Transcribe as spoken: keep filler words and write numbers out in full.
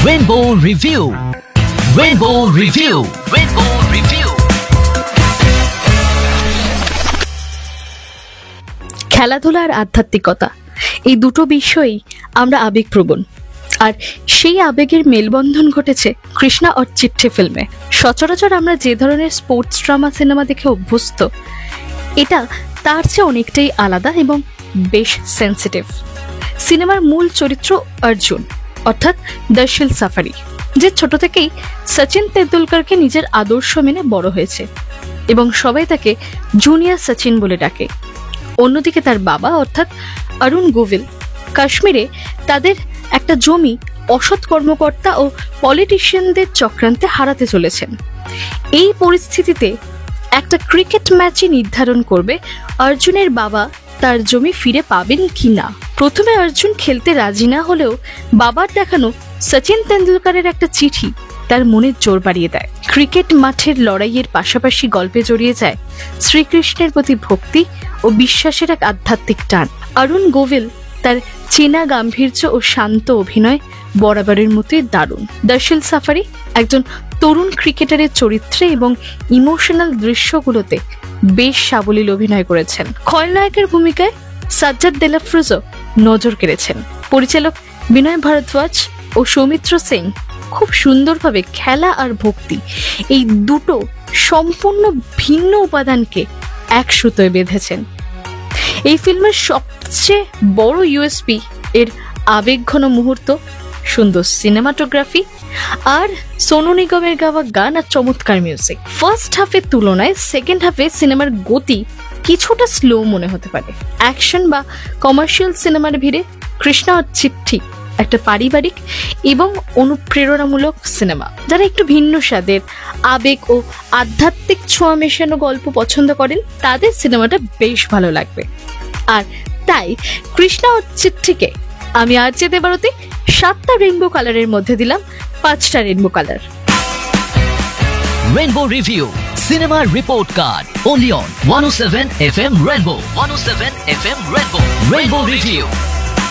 Rainbow Review. Rainbow Review. Rainbow Review. খেলাধুলা আর আধ্যাত্মিকতা এই দুটো বিষয়ই আমরা আবেগপ্রবণ, আর সেই আবেগের মেলবন্ধন ঘটেছে কৃষ্ণা और চিট্ঠি ফিল্মে। সচরাচর আমরা যে ধরনের স্পোর্টস ড্রামা সিনেমা দেখে অভ্যস্ত, এটা তার চেয়ে অনেকটাই আলাদা এবং বেশ সেন্সিটিভ। সিনেমার মূল চরিত্র অর্জুন অর্থাৎ দর্শিল সাফারি, যে ছোট থেকেই সচিন তেন্ডুলকরকে নিজের আদর্শ মেনে বড় হয়েছে এবং সবাই তাকে জুনিয়র সচিন বলে ডাকে। অন্যদিকে তার বাবা অর্থাৎ অরুণ গোভিল কাশ্মীরে তাদের একটা জমি অসৎ কর্মকর্তা ও পলিটিশিয়ানদের চক্রান্তে হারাতে চলেছেন। এই পরিস্থিতিতে একটা ক্রিকেট ম্যাচই নির্ধারণ করবে অর্জুনের বাবা তার জমি ফিরে পাবেন কি না। প্রথমে অর্জুন খেলতে রাজি না হলেও বাবার দেখানো সচিন তেন্ডুলকরের একটা চিঠি তার মনের জোর বাড়িয়ে দেয়। ক্রিকেট মাঠের লড়াইয়ের পাশাপাশি গল্পে জড়িয়ে যায় শ্রীকৃষ্ণের প্রতি ভক্তি ও বিশ্বাসের এক আধ্যাত্মিক টান। অরুণ গোভিল তার চেনা গাম্ভীর্য ও শান্ত অভিনয় বরাবরের মতোই দারুণ। দর্শিল সাফারি একজন তরুণ ক্রিকেটারের চরিত্রে এবং ইমোশনাল দৃশ্যগুলোতে বেশ সাবলীল অভিনয় করেছেন। খলনায়কের ভূমিকায় সাজ্জাদ দেলাফ্রুজো নজর কেড়েছেন। পরিচালক বিনয় ভারদ্বাজ ও সৌমিত্র সিং খুব সুন্দরভাবে খেলা আর ভক্তি এই দুটো সম্পূর্ণ ভিন্ন উপাদানকে এক সুতোয় বেঁধেছেন। এই ফিল্মের সবচেয়ে বড় ইউএসপি এর আবেগঘন মুহূর্ত, সুন্দর সিনেমাটোগ্রাফি আর সোনু নিগমের গাওয়া গান আর চমৎকার মিউজিক। ফার্স্ট হাফের তুলনায় সেকেন্ড হাফে সিনেমার গতি কিছুটা স্লো মনে হতে পারে। অ্যাকশন বা কমার্শিয়াল সিনেমার ভিড়ে কৃষ্ণা আর চিট্ঠি একটা পারিবারিক এবং অনুপ্রেরণামূলক সিনেমা। যারা একটু ভিন্ন স্বাদের আবেগ ও আধ্যাত্মিক ছোঁয়া মেশানো গল্প পছন্দ করেন তাদের সিনেমাটা বেশ ভালো লাগবে। আর তাই কৃষ্ণা ও চিট্ঠিকে আমি আর যেতে বারোতে সাতটা রেইনবো কালারের মধ্যে দিলাম পাঁচটা rainbow colour. Rainbow Review. Cinema Report Card. Only on one oh seven F M Rainbow. one oh seven F M Rainbow. Rainbow Review.